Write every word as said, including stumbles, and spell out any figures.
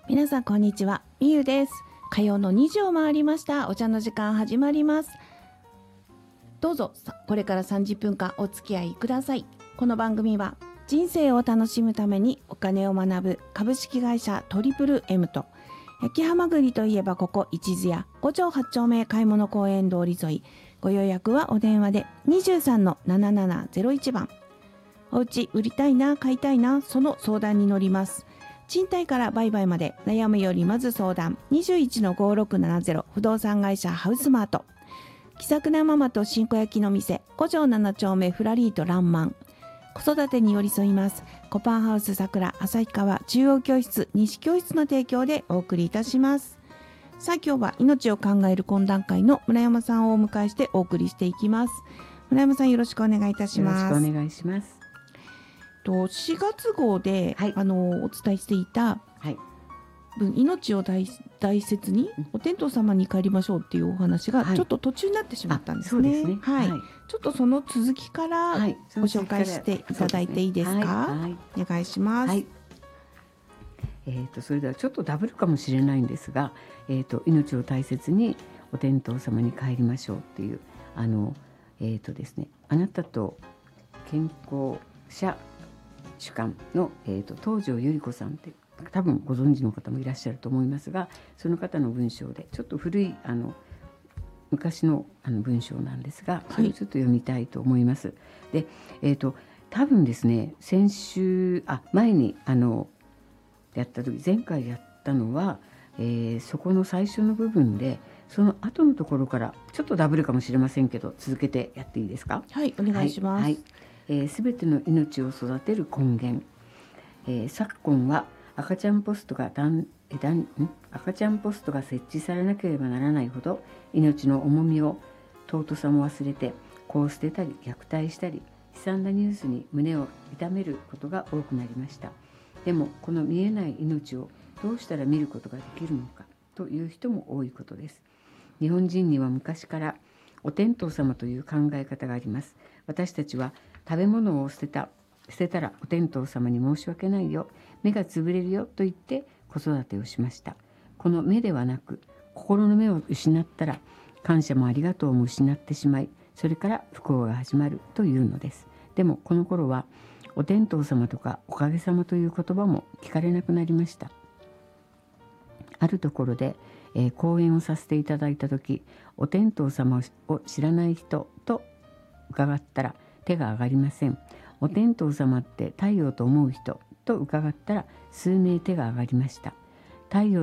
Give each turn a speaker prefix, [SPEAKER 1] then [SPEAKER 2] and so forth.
[SPEAKER 1] 皆さんこんにちは、みゆです。火曜のにじを回りました。お茶の時間始まります。どうぞこれからさんじゅっぷんかんお付き合いください。この番組は人生を楽しむためにお金を学ぶ株式会社トリプル エム と焼きはまぐりといえばここ一途屋ご丁はち丁目買い物公園通り沿い。ご予約はお電話で にじゅうさんのななななゼロいち 番。お家売りたいな買いたいな、その相談に乗ります。賃貸から売買まで悩むよりまず相談 にじゅういちのごろくななゼロ 不動産会社ハウスマート。気さくなママと新子焼きの店ご条なな丁目フラリートランマン。子育てに寄り添いますコパンハウス桜旭川中央教室西教室の提供でお送りいたします。さあ今日は命を考える懇談会の村山さんをお迎えしてお送りしていきます。村山さんよろしくお願いいたします。
[SPEAKER 2] よろしくお願いします。
[SPEAKER 1] としがつ号で、はい、あのお伝えしていた、はい、命を 大, 大切にお天道様に帰りましょうっていうお話がちょっと途中になってしまったんですね。はい、そうですね。はいはい、ちょっとその続きからご紹介していただいていいですか。はいはい、お願いします。はい、
[SPEAKER 2] えー、とそれではちょっとダブルかもしれないんですが、えー、と命を大切にお天道様に帰りましょうっていうあの、えーとですね、あなたと健康者主幹の、えー、と東條百合子さんって多分ご存知の方もいらっしゃると思いますが、その方の文章でちょっと古いあの昔 の, あの文章なんですが、それをちょっと読みたいと思います。はい、で、えー、と多分ですね、先週あ前にあのやった時前回やったのは、えー、そこの最初の部分でその後のところからちょっとダブルかもしれませんけど続けてやっていいですか。
[SPEAKER 1] はい、お願いします。はいはい、
[SPEAKER 2] えー、全ての命を育てる根源、えー、昨今は赤ちゃんポストがだんだん赤ちゃんポストが設置されなければならないほど命の重みを尊さも忘れて子を捨てたり虐待したり悲惨なニュースに胸を痛めることが多くなりました。でもこの見えない命をどうしたら見ることができるのかという人も多いことです。日本人には昔からお天道様という考え方があります。私たちは食べ物を捨てた捨てたらお天道様に申し訳ないよ、目が潰れるよと言って子育てをしました。この目ではなく心の目を失ったら感謝もありがとうも失ってしまい、それから不幸が始まるというのです。でもこの頃はお天道様とかおかげさまという言葉も聞かれなくなりました。あるところで、えー、講演をさせていただいた時、お天道様を知らない人と伺ったら手が挙がりません。お天道様って太陽と思う人と伺ったら数名手が挙がりました。太陽